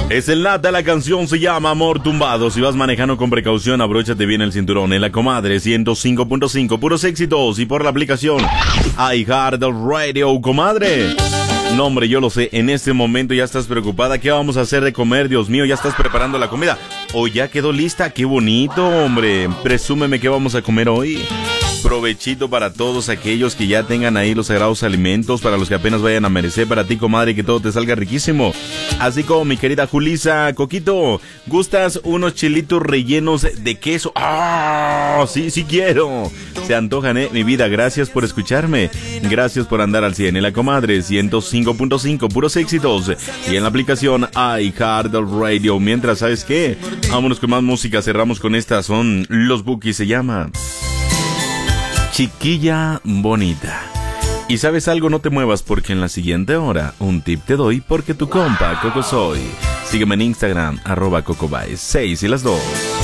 Es el Nata, la canción se llama Amor Tumbado. Si vas manejando con precaución, abróchate bien el cinturón. En la comadre 105.5, puros éxitos. Y por la aplicación iHeartRadio, comadre. No, hombre, yo lo sé, en este momento ya estás preocupada. ¿Qué vamos a hacer de comer? Dios mío, ya estás preparando la comida. ¿O ya quedó lista? ¡Qué bonito, hombre! Presúmeme qué vamos a comer hoy. Provechito para todos aquellos que ya tengan ahí los sagrados alimentos, para los que apenas vayan a merecer, para ti, comadre, que todo te salga riquísimo. Así como mi querida Julisa, Coquito, ¿gustas unos chilitos rellenos de queso? ¡Ah! Sí, sí quiero. Se antojan, mi vida. Gracias por escucharme. Gracias por andar al 100 en la comadre 105.5, puros éxitos. Y en la aplicación iHeartRadio. Mientras, ¿sabes qué? Vámonos con más música. Cerramos con esta. Son Los Bukis. Se llama Chiquilla Bonita. Y sabes algo, no te muevas porque en la siguiente hora un tip te doy porque tu compa Coco soy. Sígueme en Instagram, @CocoBaez, 6 y las 2.